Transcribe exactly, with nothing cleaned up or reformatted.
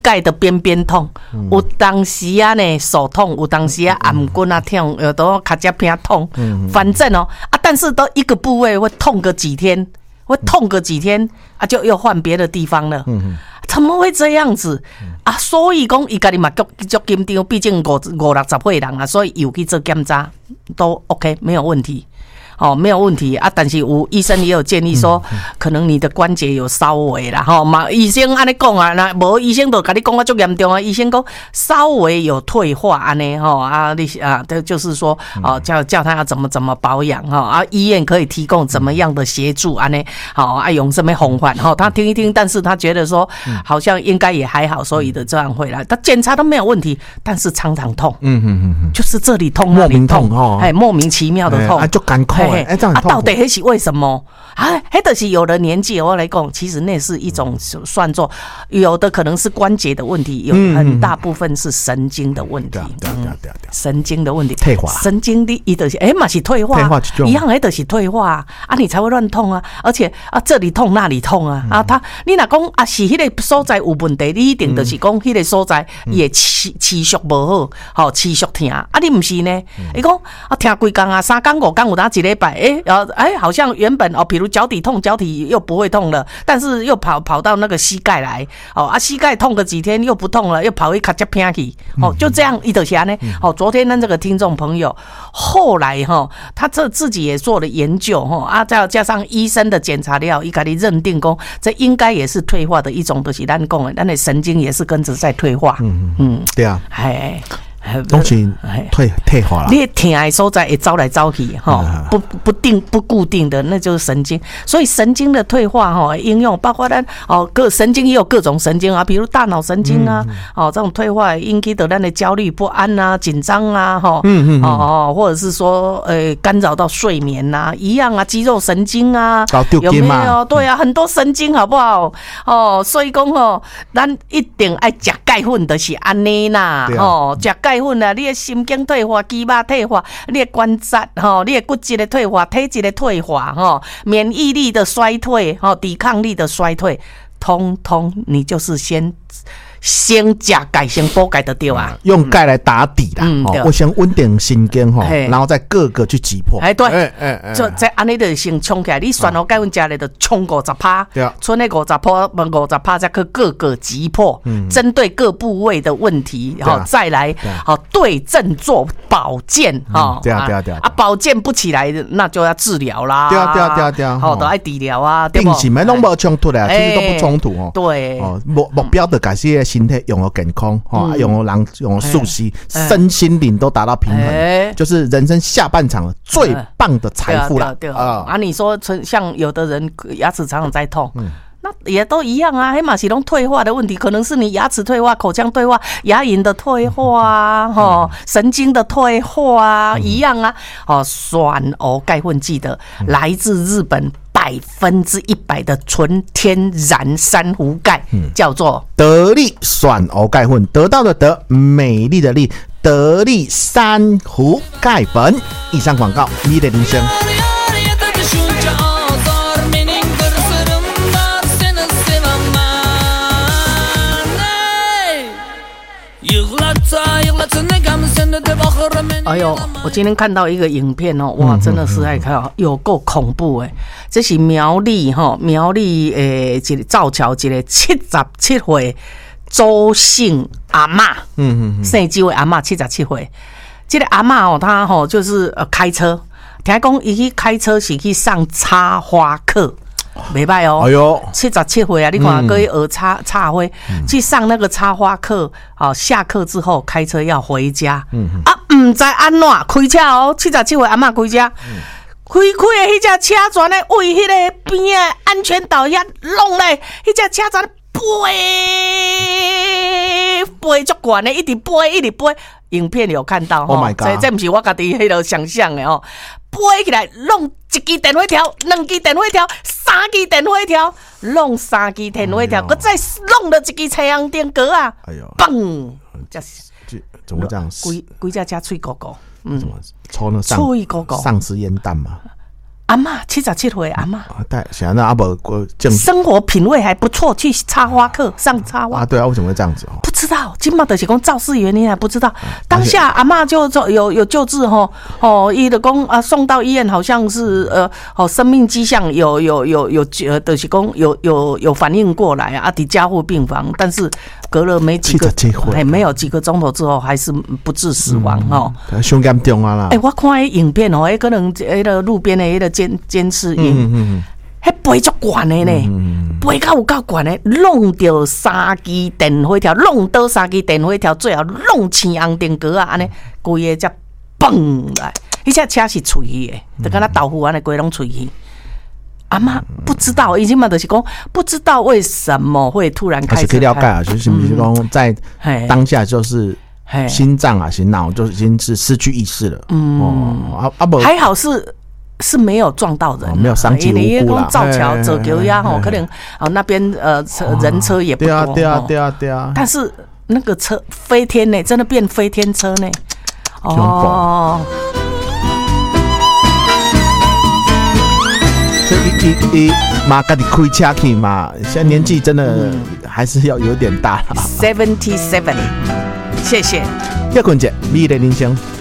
盖的边边痛，嗯、有当时啊呢手痛，有当时啊颔棍啊痛，有的卡脚偏痛，嗯、反正哦啊，但是都一个部位会痛个几天，会痛个几天啊，就又换别的地方了。嗯、怎么会这样子啊？所以讲伊家己嘛足足紧张，毕竟五五六十岁人啊，所以有去做检查都 OK 没有问题。哦，没有问题啊，但是有医生也有建议说，嗯、可能你的关节有稍微啦，吼嘛，医生安尼讲啊，那无医生都跟你讲啊，足严重啊，医生讲稍微有退化安尼吼啊，你啊，就是说哦，叫叫他要怎么怎么保养哈啊，医院可以提供怎么样的协助安尼，好啊，用什么方法哈，他听一听，但是他觉得说好像应该也还好，所以的这样回来，他检查都没有问题，但是常常痛，嗯嗯嗯，就是这里痛那里痛，哦，哎，莫名其妙的痛， 啊，就赶快。哎，这样啊，到底那是为什么啊？那就是有的年纪我来讲，其实那是一种算作有的可能是关节的问题，有很大部分是神经的问题。嗯、神经的问题， 退化， 神经的伊就是哎嘛是退化，一样哎就是退化啊，你才会乱痛啊，而且啊这里痛那里痛啊、嗯、啊，他你若讲啊是迄个所在有问题，你一定就是讲迄个所在也持持续不好，好持续疼啊，你不是呢？伊讲啊疼几天啊，三天五天有当一礼拜。哎，然后哎，好像原本哦，比如脚底痛，脚底又不会痛了，但是又跑跑到那个膝盖来，哦啊，膝盖痛个几天又不痛了，又跑去卡脚偏去，哦，就这样一直下呢。哦，昨天那这个听众朋友，后来哈、哦，他这自己也做了研究哈、哦、啊，再加上医生的检查料，伊家己认定讲，这应该也是退化的一种，就是咱讲的，咱的神经也是跟着在退化。嗯嗯，对啊， 哎。 东西退退化了， 你疼的所在会走来走去，哈，不不定不固定的，那就是神经。所以神经的退化，哈，应用包括咱哦，各神经也有各种神经啊，比如大脑神经啊，嗯、哦，这种退化引起的咱的焦虑不安啊、紧张啊，哈，嗯嗯，哦，或者是说，呃，干扰到睡眠呐、啊，一样啊，肌肉神经啊，有没有？对啊，很多神经好不好？哦，所以讲哦，咱一定爱食钙粉，就是安尼啦，哦，食钙。钙粉啊，你的神经退化、肌肉退化、你的关节吼、你的骨质的退化、体质的退化吼、免疫力的衰退吼、抵抗力的衰退，通通你就是先。先吃钙，先补钙就对啊， 用钙来打底啦。嗯，哦、我先稳定神经哈，然后再各个去击破。 哎，对，哎哎，就在安尼就先冲起来。你选好钙粉吃的就冲五十趴，对啊，剩的五十趴，五十趴再去各个击破，嗯，针对各部位的问题，然后再来好对症做保健哈。 对啊对啊对啊， 啊保健不起来，那就要治疗啦。 对啊对啊对啊对啊， 好都爱治疗啊， 并且没拢无冲突的，其实都不冲突哦。 对， 哦目目标的改善。身体用了健康，哦，用了人用了舒适，身心灵都达到平衡，欸、就是人生下半场最棒的财富了。 对啊，啊，啊你说像有的人牙齿常常在痛。嗯那也都一样啊，黑马是拢退化的问题，可能是你牙齿退化、口腔退化、牙龈的退化啊，哈、嗯，神经的退化啊，嗯、一样啊。哦，酸螯钙粉记得、嗯、来自日本百分之一百的纯天然珊瑚钙，嗯、叫做得力酸螯钙粉，得到的得，美丽的丽，得力珊瑚钙粉。以上广告，你的铃声。 哎呦，我今天看到一个影片哦，哇，真的是还看有够恐怖哎！这是苗栗哈，苗栗诶，一个造桥一个七十七岁周姓阿嬷，嗯嗯，生几位阿嬷七十七岁，这个阿嬷哦，她吼就是呃开车，听讲伊去开车是去上插花课。没歹哦，哎呦，七十七岁啊！你看，各位学插插花，嗯、去上那个插花课，哦，下课之后开车要回家，嗯、啊，唔知安怎开车哦，七十七岁阿嬷开车，嗯、开开的迄只车全咧为迄个边的安全岛遐弄咧，迄只车全飞飞足悬的，一直飞一直飞。影片有看到哈， Oh my God， 这这不是我家己迄个想象的哦，飞起来弄一支电火条，两支电火条，三支电火条，弄三支电火条，佮、哎、再弄了一支太阳电格啊，哎呦，嘣，这怎么这样？ 规规只只脆狗狗，嗯， 怎么抽那上脆狗狗丧尸烟弹嘛？ 阿嬷七十七岁，阿嬷， 对，想那阿伯正生活品味还不错，去插花课上插花啊，对啊，为什么会这样子哦？ 不知道，今嘛的是讲肇事原因还不知道。当下阿嬷就有有救治吼，哦，伊的讲啊送到医院，好像是呃哦生命迹象有有有有呃，就是讲有有有反应过来啊，伫加护病房，但是隔了没几个，哎，没有几个钟头之后，还是不治死亡哦。 伤严重啊啦！ 哎，我看迄影片哦，迄可能迄个路边的迄个监监视员，迄飞足悬的呢，飞到有够悬的，弄到三支电火条，弄到三支电火条，最后弄青红灯格啊，安尼规个才蹦来，迄只车是碎去的，就敢若豆腐安尼规拢碎去。阿嬷不知道，已经嘛就是讲不知道为什么会突然开始。 可以了解啊，就是不是讲在当下就是心脏啊、心脑就已經是失去意識了。嗯，哦，啊啊不，還好是是沒有撞到人、啊哦，沒有傷及無辜啦。造橋走橋呀，吼，可能哦那邊呃車人車也不多。對啊，對啊，對啊，對啊。但是那個車飛天呢，真的變飛天車呢。哦。所以一一嘛，家己開車去嘛，現在年紀真的還是要有點大了。 Seventy seven。謝謝。 葉坤姐，美麗人生。